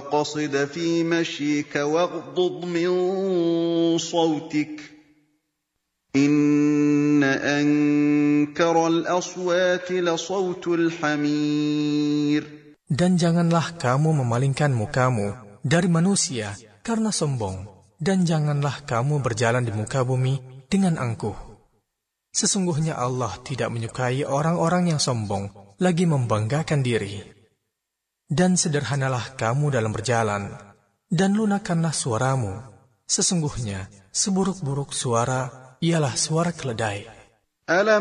وأقصد في مشيك واغضض من صوتك إن أنكر الأصوات لصوت الحمير. Dan janganlah kamu memalingkan mukamu dari manusia karena sombong, dan janganlah kamu berjalan di muka bumi dengan angkuh. Sesungguhnya Allah tidak menyukai orang-orang yang sombong lagi membanggakan diri. Dan sederhanalah kamu dalam berjalan, dan lunakkanlah suaramu. Sesungguhnya seburuk-buruk suara ialah suara keledai.